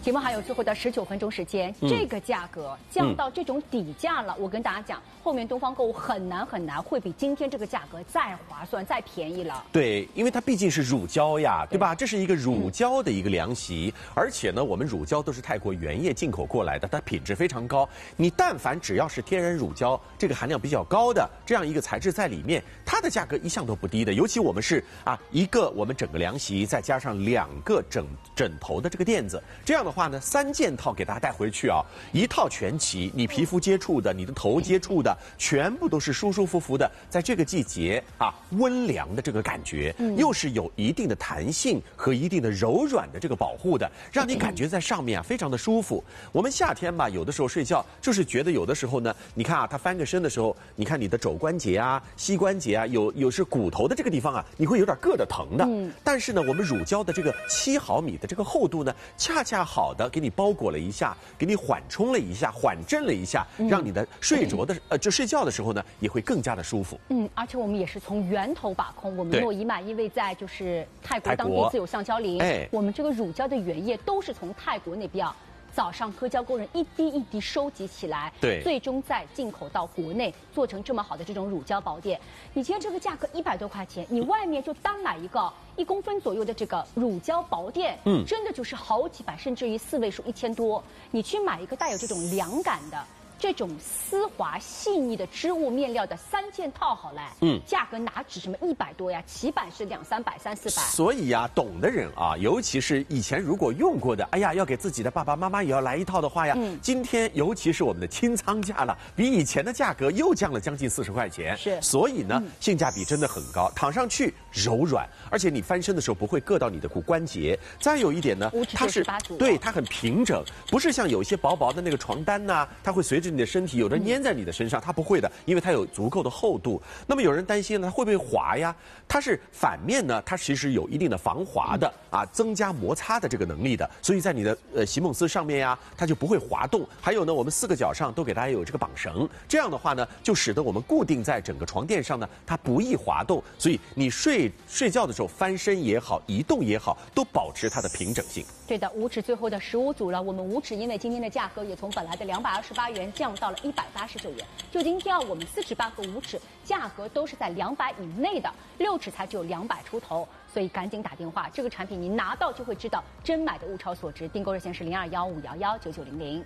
题目还有最后的19分钟时间，这个价格降到这种底价了，我跟大家讲，后面东方购物很难会比今天这个价格再划算、再便宜了。 对，因为它毕竟是乳胶呀，对吧？这是一个乳胶的一个凉席，而且呢，我们乳胶都是泰国原叶进口过来的，它品质非常高。你但凡只要是天然乳胶，这个含量比较高的这样一个材质在里面，它的价格一向都不低的。尤其我们是一个我们整个凉席再加上2个枕头的这个垫子，这样的话呢，3件套给大家带回去啊，一套全齐，你皮肤接触的、你的头接触的，全部都是舒舒服服的，在这个季节温凉的这个感觉，又是有一定的弹性和一定的柔软的这个保护的，让你感觉在上面非常的舒服。我们夏天吧，有的时候睡觉就是觉得有的时候呢，你看它翻个身的时候，你看你的肘关节膝关节有是骨头的这个地方你会有点硌得疼的。但是呢，我们乳胶的这个7毫米的这个厚度呢，恰恰好的给你包裹了一下，给你缓冲了一下，缓震了一下，让你的睡觉的时候呢，也会更加的舒服。 而且我们也是从源头把控。我们诺伊曼因为在就是泰国当地自有橡胶林，我们这个乳胶的原液都是从泰国那边早上割胶工人一滴一滴收集起来， 对， 最终再进口到国内，做成这么好的这种乳胶宝垫。你今天这个价格100多块钱，你外面就单买一个1公分左右的这个乳胶薄垫，真的就是好几百，甚至于4位数1000多。你去买一个带有这种凉感的、这种丝滑细腻的织物面料的3件套好了，价格哪止什么100多呀？起版是200、300、300、400。 所以懂的人尤其是以前如果用过的，哎呀，要给自己的爸爸妈妈也要来一套的话呀，今天尤其是我们的清仓价了，比以前的价格又降了将近40块钱， 是， 所以呢，性价比真的很高，躺上去柔软，而且你翻身的时候不会硌到你的骨关节。再有一点呢，它是对它很平整，不是像有一些薄薄的那个床单它会随着你的身体有的粘在你的身上，它不会的，因为它有足够的厚度。那么有人担心呢，它会不会滑呀？它是反面呢，它其实有一定的防滑的增加摩擦的这个能力的，所以在你的席梦思上面呀，它就不会滑动。还有呢，我们4个脚上都给大家有这个绑绳，这样的话呢，就使得我们固定在整个床垫上呢，它不易滑动，所以你睡觉的时候翻身也好，移动也好，都保持它的平整性。 对的，无纸最后的15组了，我们无纸因为今天的价格也从本来的228元降到了189元，就今天我们4尺半和5尺价格都是在200以内的，6尺才只有200出头，所以赶紧打电话，这个产品你拿到就会知道真买的物超所值。订购热线是0215119900。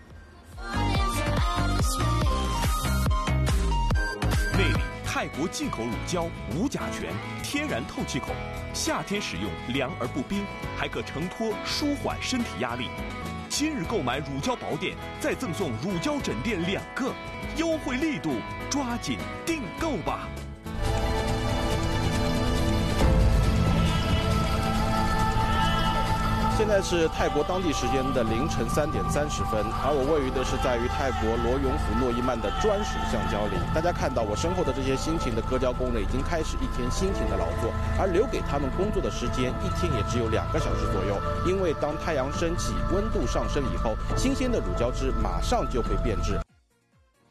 魅力泰国进口乳胶，无甲醛，天然透气口，夏天使用凉而不冰，还可承托舒缓身体压力。今日购买乳胶薄垫，再赠送乳胶枕垫2个，优惠力度，抓紧订购吧！ 现在是泰国当地时间的凌晨3点30分，而我位于的是在于泰国罗永府诺伊曼的专属橡胶林。大家看到我身后的这些辛勤的割胶工人已经开始一天辛勤的劳作，而留给他们工作的时间一天也只有2个小时左右。因为当太阳升起，温度上升以后，新鲜的乳胶汁马上就会变质。